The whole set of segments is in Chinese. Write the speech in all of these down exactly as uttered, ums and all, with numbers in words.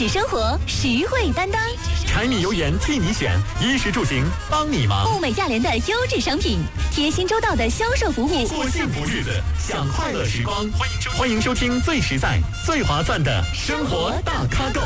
致生活，实惠担当。 柴米油盐替你选，衣食住行帮你忙。 物美价廉的优质商品，贴心周到的销售服务， 过幸福日子，享快乐时光。欢迎收欢迎收听最实在、最划算的生活大咖购。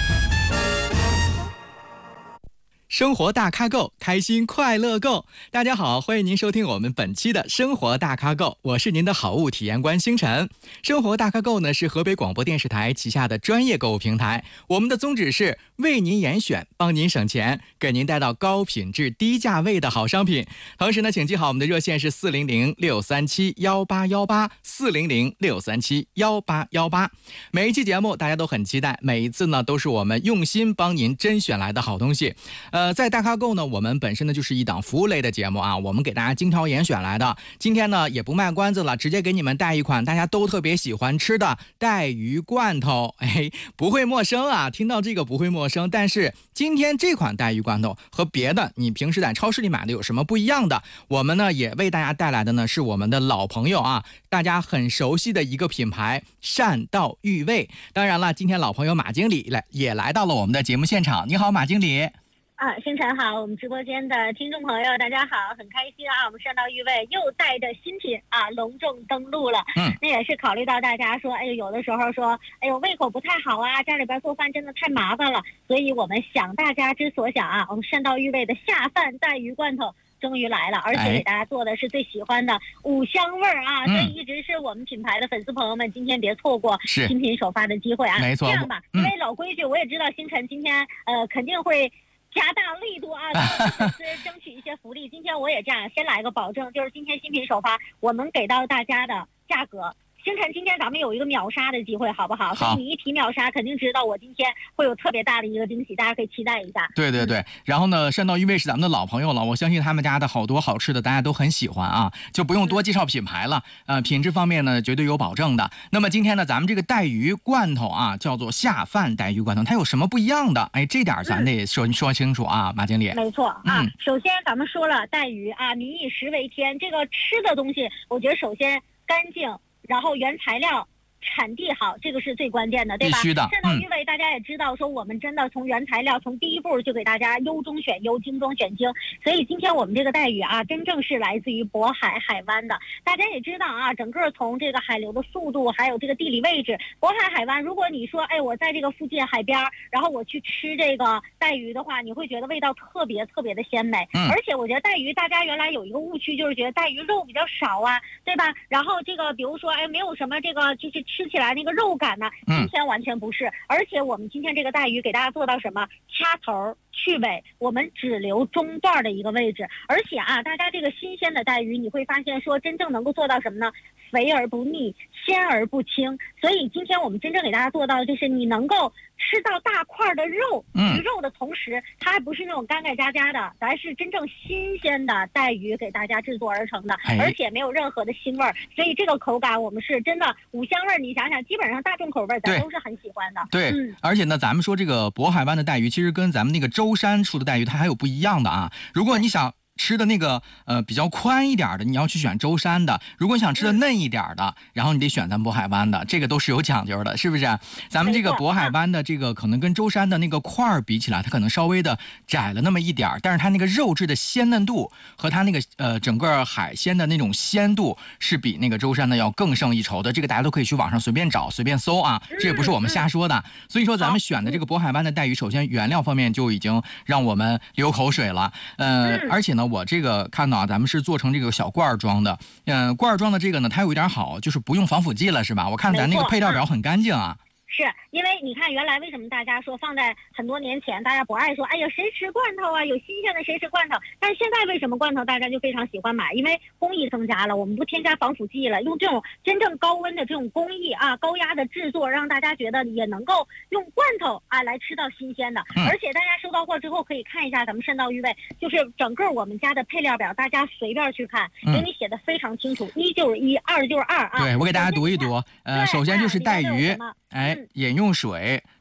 生活大咖购，开心快乐购。大家好，欢迎您收听我们本期的生活大咖购，我是您的好物体验官星辰。生活大咖购呢是河北广播电视台旗下的专业购物平台，我们的宗旨是为您严选，帮您省钱，给您带到高品质低价位的好商品。同时呢，请记好我们的热线是四零零六三七幺八幺八，四零零六三七幺八幺八。每一期节目大家都很期待，每一次呢都是我们用心帮您甄选来的好东西。呃，在大咖购呢，我们本身呢就是一档服务类的节目啊，我们给大家精挑严选来的。今天呢也不卖关子了，直接给你们带一款大家都特别喜欢吃的带鱼罐头。哎，不会陌生啊，听到这个不会陌生。但是今天这款带鱼罐头和别的你平时在超市里买的有什么不一样的？我们呢也为大家带来的呢是我们的老朋友啊，大家很熟悉的一个品牌善道玉味。当然了，今天老朋友马经理来也来到了我们的节目现场。你好，马经理。 啊，星辰好，我们直播间的听众朋友大家好，很开心啊，我们善道玉味又带着新品啊隆重登陆了。嗯，那也是考虑到大家说，哎呦，有的时候说，哎呦，胃口不太好啊，家里边做饭真的太麻烦了，所以我们想大家之所想啊，我们善道玉味的下饭带鱼罐头终于来了，而且给大家做的是最喜欢的五香味儿啊、嗯，所以一直是我们品牌的粉丝朋友们，今天别错过新品首发的机会啊。 没错， 这样吧，因为老规矩，我也知道星辰今天呃肯定会加大力度啊，给粉丝争取一些福利。今天我也这样，先来个保证，就是今天新品首发，我们给到大家的价格。星辰，今天咱们有一个秒杀的机会，好不好？所以你一提秒杀，肯定知道我今天会有特别大的一个惊喜，大家可以期待一下。 对对对，嗯、然后呢，善道玉味是咱们的老朋友了，我相信他们家的好多好吃的大家都很喜欢啊，就不用多介绍品牌了。呃，品质方面呢，绝对有保证的。那么今天呢，咱们这个带鱼罐头啊，叫做下饭带鱼罐头，它有什么不一样的？哎，这点咱得说、嗯、说清楚啊，马经理。 没错啊、嗯，首先咱们说了带鱼啊，民以食为天，这个吃的东西，我觉得首先干净。然后原材料产地好，这个是最关键的，对吧？ 必须的。 善道玉味大家也知道，说我们真的从原材料，从第一步就给大家优中选优，精中选精。所以今天我们这个带鱼啊，真正是来自于渤海海湾的。大家也知道啊，整个从这个海流的速度，还有这个地理位置，渤海海湾，如果你说，哎，我在这个附近海边，然后我去吃这个带鱼的话，你会觉得味道特别特别的鲜美。嗯。而且我觉得带鱼，大家原来有一个误区，就是觉得带鱼肉比较少啊，对吧？然后这个比如说，哎，没有什么这个就是吃起来那个肉感呢，今天完全不是、嗯、而且我们今天这个带鱼给大家做到什么，掐头去尾，我们只留中段的一个位置。而且啊，大家这个新鲜的带鱼，你会发现说真正能够做到什么呢？肥而不腻，鲜而不清。所以今天我们真正给大家做到的就是你能够吃到大块的肉，鱼肉的同时，它还不是那种干干渣渣的，咱是真正新鲜的带鱼给大家制作而成的，而且没有任何的腥味儿，所以这个口感我们是真的五香味儿。你想想，基本上大众口味咱都是很喜欢的。 对，嗯、而且呢，咱们说这个渤海湾的带鱼，其实跟咱们那个舟山出的带鱼它还有不一样的啊。如果你想吃的那个呃比较宽一点的，你要去选舟山的；如果你想吃的嫩一点的，然后你得选咱渤海湾的，这个都是有讲究的，是不是？咱们这个渤海湾的这个可能跟舟山的那个块儿比起来，它可能稍微的窄了那么一点，但是它那个肉质的鲜嫩度和它那个呃整个海鲜的那种鲜度是比那个舟山的要更胜一筹的。这个大家都可以去网上随便找随便搜啊，这也不是我们瞎说的。所以说咱们选的这个渤海湾的带鱼，首先原料方面就已经让我们流口水了，呃，而且呢。我这个看到啊，咱们是做成这个小罐装的，嗯、呃，罐装的这个呢，它有一点好，就是不用防腐剂了，是吧？我看咱那个配料表很干净啊。 是因为你看，原来为什么大家说放在很多年前，大家不爱说，哎呀，谁吃罐头啊？有新鲜的谁吃罐头？但是现在为什么罐头大家就非常喜欢买？因为工艺增加了，我们不添加防腐剂了，用这种真正高温的这种工艺啊，高压的制作，让大家觉得也能够用罐头啊来吃到新鲜的。嗯、而且大家收到货之后可以看一下咱们善道玉味，就是整个我们家的配料表，大家随便去看，给你写的非常清楚，一就是一，二就是二啊。 对，我给大家读一读。呃，首先就是带鱼，哎，饮用水。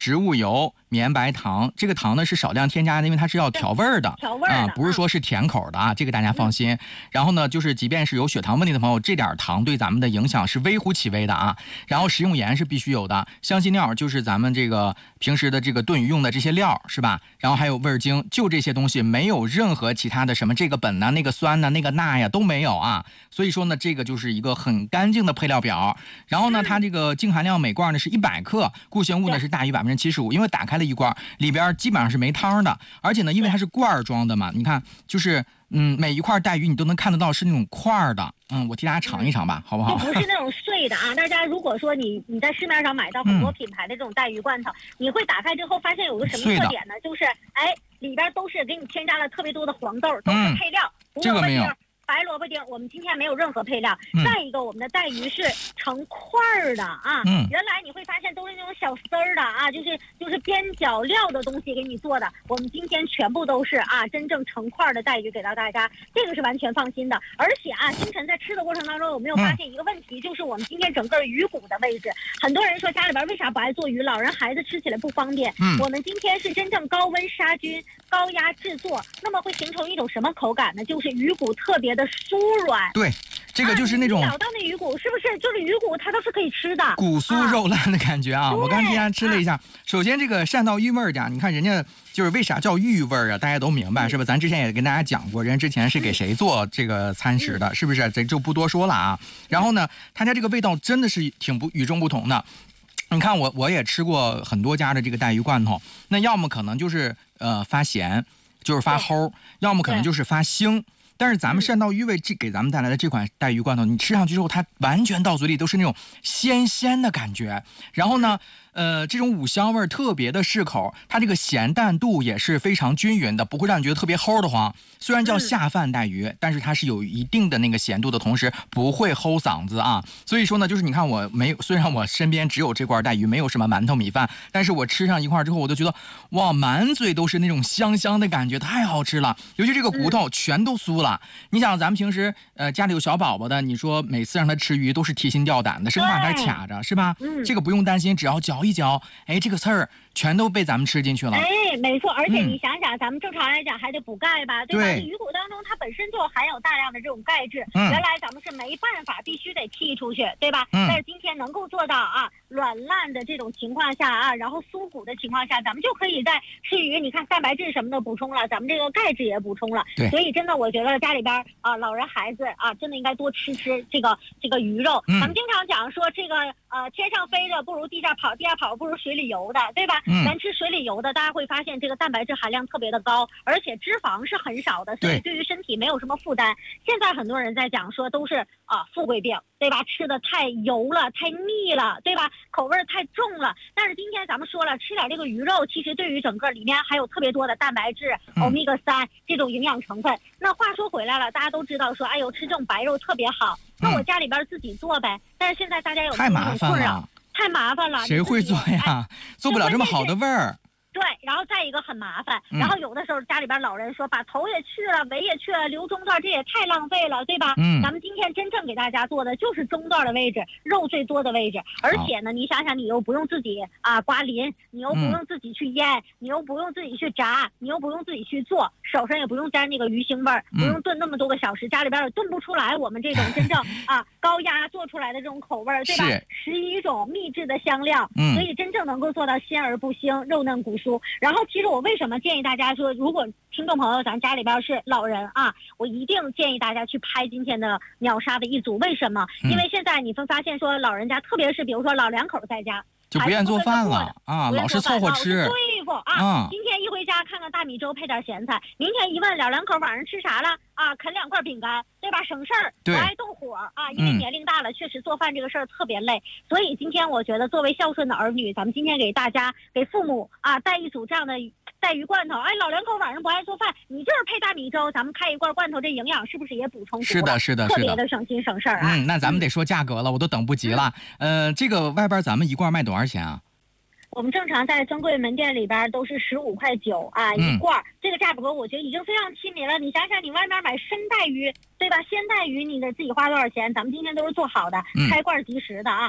植物油、绵白糖，这个糖呢是少量添加的，因为它是要调味儿的， 调味儿啊、不是说是甜口的啊，这个大家放心。嗯、然后呢，就是即便是有血糖问题的朋友，这点糖对咱们的影响是微乎其微的啊。然后食用盐是必须有的，香辛料就是咱们这个平时的这个炖鱼用的这些料是吧？然后还有味儿精，就这些东西，没有任何其他的什么这个苯呐、那个酸呐、那个钠呀都没有啊。所以说呢，这个就是一个很干净的配料表。然后呢，它这个净含量每罐呢是一百克，固形物呢是大于百分之七十五，因为打开了一罐，里边基本上是没汤的，而且呢，因为它是罐装的嘛，你看就是。嗯，每一块带鱼你都能看得到是那种块的，嗯，我替大家尝一尝吧，嗯、好不好？ 就不是那种碎的啊！大家如果说你你在市面上买到很多品牌的这种带鱼罐头，嗯、你会打开之后发现有个什么特点呢？就是哎，里边都是给你添加了特别多的黄豆，都是配料， 嗯、这个没有。 白萝卜丁，我们今天没有任何配料。嗯、再一个，我们的带鱼是成块儿的啊。嗯。原来你会发现都是那种小丝儿的啊，就是就是边角料的东西给你做的。我们今天全部都是啊，真正成块的带鱼给到大家，这个是完全放心的。而且啊，星辰在吃的过程当中有没有发现一个问题，嗯、就是我们今天整个鱼骨的位置，很多人说家里边为啥不爱做鱼，老人孩子吃起来不方便。嗯。我们今天是真正高温杀菌、高压制作，那么会形成一种什么口感呢？就是鱼骨特别的酥软。 对，这个就是那种、 啊、咬到那鱼骨是不是就是鱼骨它都是可以吃的， 骨酥肉烂的感觉啊！啊我刚才吃了一下，啊、首先这个汕道鱼味儿的，你看人家就是为啥叫鱼味儿啊？大家都明白、嗯、是吧？咱之前也跟大家讲过，人之前是给谁做这个餐食的，嗯、是不是？这就不多说了啊。然后呢，他家这个味道真的是挺不与众不同的。你看我我也吃过很多家的这个带鱼罐头，那要么可能就是呃发咸，就是发齁，要么可能就是发腥。但是咱们汕道鱼味这给咱们带来的这款带鱼罐头，你吃上去之后，它完全到嘴里都是那种鲜鲜的感觉。然后呢，呃，这种五香味特别的适口，它这个咸淡度也是非常均匀的，不会让你觉得特别齁的慌。虽然叫下饭带鱼，嗯、但是它是有一定的那个咸度的同时，不会齁嗓子啊。所以说呢，就是你看我没有，虽然我身边只有这罐带鱼，没有什么馒头米饭，但是我吃上一块之后，我就觉得哇，满嘴都是那种香香的感觉，太好吃了。尤其这个骨头全都酥了。嗯、你想，咱们平时呃家里有小宝宝的，你说每次让他吃鱼都是提心吊胆的，生怕他卡着，是吧？嗯，这个不用担心，只要嚼一嚼，哎，这个刺儿全都被咱们吃进去了。 哎，没错，而且你想想，嗯、咱们正常来讲还得补钙吧，对吧？对，鱼骨当中它本身就含有大量的这种钙质，嗯、原来咱们是没办法，必须得剔出去，对吧？嗯、但是今天能够做到啊，软烂的这种情况下啊，然后酥骨的情况下，咱们就可以在吃鱼，你看蛋白质什么的补充了，咱们这个钙质也补充了。对，所以真的我觉得家里边啊，老人孩子啊，真的应该多吃吃这个这个鱼肉。嗯、咱们经常讲说这个呃天上飞着不如地下跑，地下跑不如水里游的，对吧？嗯、咱吃水里游的，大家会发现这个蛋白质含量特别的高，而且脂肪是很少的，所以对于身体没有什么负担。现在很多人在讲说都是啊富贵病，对吧？吃的太油了，太腻了，对吧？口味太重了。但是今天咱们说了，吃点这个鱼肉，其实对于整个里面还有特别多的蛋白质、欧米伽三这种营养成分。那话说回来了，大家都知道说，哎呦，吃这种白肉特别好。那我家里边自己做呗。但是现在大家有这种困扰，太麻烦了， 谁会做呀？做不了这么好的味儿。 对，然后再一个很麻烦，然后有的时候家里边老人说把头也去了，尾也去了，留中段这也太浪费了，对吧？嗯，咱们今天真正给大家做的就是中段的位置，肉最多的位置，而且呢，你想想，你又不用自己啊刮鳞，你又不用自己去腌，嗯、你又不用自己去炸，你又不用自己去做，手上也不用沾那个鱼腥味儿，不用炖那么多个小时，家里边也炖不出来我们这种真正啊高压做出来的这种口味儿，对吧？十一种秘制的香料，嗯、所以真正能够做到鲜而不腥，肉嫩骨。然后其实我为什么建议大家说，如果听众朋友咱家里边是老人啊，我一定建议大家去拍今天的秒杀的一组。为什么？因为现在你会发现说老人家，特别是比如说老两口在家就不愿做饭了啊，老是凑合吃对付啊、嗯、今天一回家看看大米粥配点咸菜，明天一问老两口晚上吃啥了啊，啃两块饼干，对吧？省事儿，不爱动火啊，因为年龄大了、嗯、确实做饭这个事儿特别累。所以今天我觉得作为孝顺的儿女，咱们今天给大家给父母啊带一组这样的带鱼罐头。哎，老两口晚上不爱做饭，你就是配大米粥，咱们开一罐罐头，这营养是不是也补充足了？ 是的是的是的， 特别的省心省事儿啊。 嗯，那咱们得说价格了，我都等不及了。嗯、呃，这个外边咱们一罐卖多少钱啊？ 我们正常在珍贵门店里边都是十五块九啊一罐、嗯，这个价格我觉得已经非常亲民了。你想想，你外面买生带鱼，对吧？鲜带鱼你得自己花多少钱？咱们今天都是做好的，开罐即食的啊。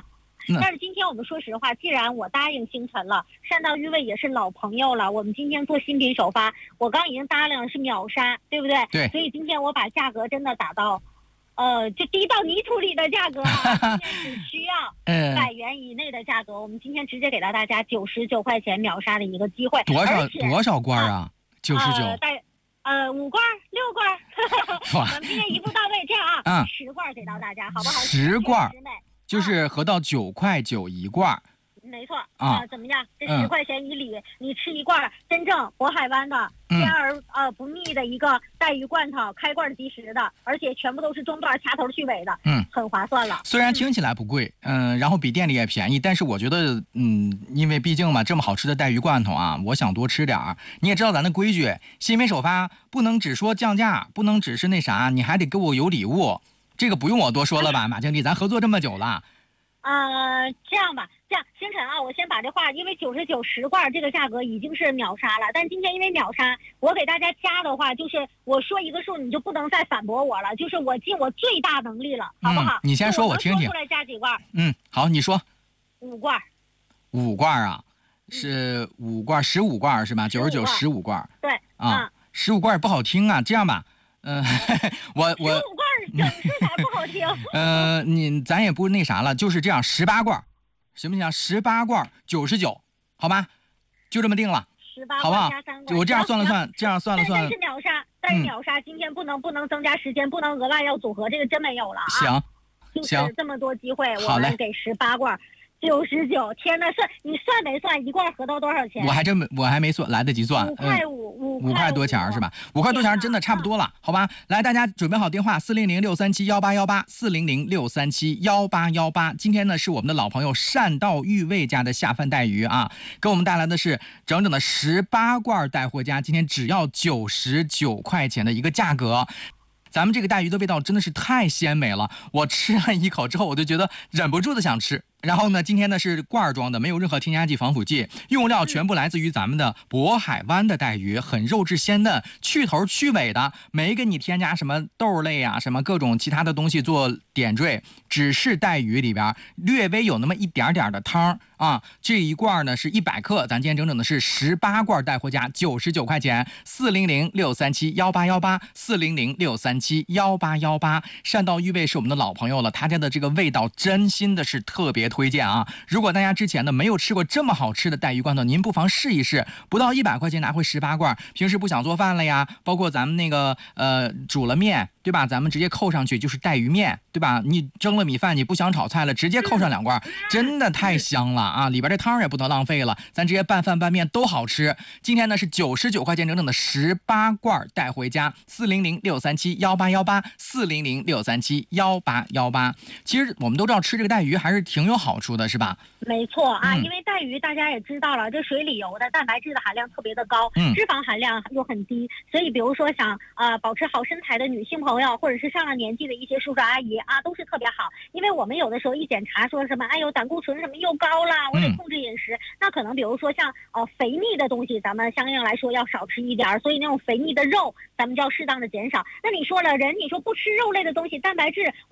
嗯、 但是今天我们说实话，既然我答应星辰了，善道玉味也是老朋友了，我们今天做新品首发，我刚已经答应了是秒杀，对不对？ 对。 所以今天我把价格真的打到。呃，就滴到泥土里的价格啊，今天只需要百元以内的价格，我们今天直接给到大家九十九块钱秒杀的一个机会。 多少多少罐啊？九十九。 带呃五罐六罐，我们今天一步到位，这样啊，嗯，十罐给到大家，好不好？ 十罐，就是合到九块九一罐。 没错啊、呃，怎么样？这十块钱以里，嗯、你吃一罐真正渤海湾的甜而、嗯、呃不腻的一个带鱼罐头，开罐即食的，而且全部都是中段掐头去尾的，嗯，很划算了。 虽然听起来不贵，嗯、呃，然后比店里也便宜，但是我觉得，嗯，因为毕竟嘛，这么好吃的带鱼罐头啊，我想多吃点儿。你也知道咱的规矩，新品首发不能只说降价，不能只是那啥，你还得给我有礼物。这个不用我多说了吧，马经理，咱合作这么久了。 呃，这样吧，这样星辰啊，我先把这话，因为九十九十罐这个价格已经是秒杀了，但今天因为秒杀，我给大家加的话，就是我说一个数，你就不能再反驳我了，就是我尽我最大能力了，好不好？ 嗯、你先说，我听听。 说出来加几罐？ 嗯，好，你说。 五罐。 五罐啊，是五罐，十五罐是吧？九十九，十五罐。 对。 啊，十五罐不好听啊，这样吧。嗯、呃，我我十五罐整数才不好听。 呃，你咱也不那啥了，就是这样，十八罐，行不行？十八罐九十九，好吧？就这么定了， 十八好不好？ 加三罐， 我这样算了算，这样算了算。 但是秒杀，但是秒杀，今天不能不能增加时间，不能额外要组合，这个真没有了啊。 行， 就是这么多机会，我们给十八罐。九十九，天呐，算你算没算一罐合到多少钱？ 我还真没，我还没算，来得及算。 五块五，五五块多钱是吧？五块多钱真的差不多了，好吧？来，大家准备好电话，四零零六三七幺八幺八，四零零六三七幺八幺八。今天呢是我们的老朋友善道玉味家的下饭带鱼啊，给我们带来的是整整的十八罐带回家，今天只要九十九块钱的一个价格。咱们这个带鱼的味道真的是太鲜美了，我吃了一口之后，我就觉得忍不住的想吃。然后呢，今天呢是罐装的，没有任何添加剂、防腐剂，用料全部来自于咱们的渤海湾的带鱼，很肉质鲜嫩，去头去尾的，没给你添加什么豆类啊、什么各种其他的东西做点缀，只是带鱼里边略微有那么一点点的汤啊。这一罐呢是一百克，咱今天整整的是十八罐带回家，九十九块钱，四零零六三七幺八幺八，四零零六三七幺八幺八。善道玉味是我们的老朋友了，他家的这个味道真心的是特别推荐啊！如果大家之前呢没有吃过这么好吃的带鱼罐头，您不妨试一试，不到一百块钱拿回十八罐。平时不想做饭了呀，包括咱们那个呃煮了面，对吧？咱们直接扣上去就是带鱼面，对吧？你蒸了米饭，你不想炒菜了，直接扣上两罐，真的太香了啊！里边这汤也不能浪费了，咱直接拌饭拌面都好吃。今天呢是九十九块钱整整的十八罐带回家，四零零六三七幺八幺八，四零零六三七幺八幺八。其实我们都知道吃这个带鱼还是挺有好处的，是吧？ 没错啊、 嗯， 因为带鱼大家也知道了，这水里游的蛋白质的含量特别的高， 嗯， 脂肪含量又很低，所以比如说想呃保持好身材的女性朋友，或者是上了年纪的一些叔叔阿姨啊，都是特别好。因为我们有的时候一检查说什么，哎呦胆固醇什么又高啦，我得控制饮食。嗯、那可能比如说像呃肥腻的东西，咱们相应来说要少吃一点，所以那种肥腻的肉，咱们就要适当的减少。那你说了，人你说不吃肉类的东西，蛋白质。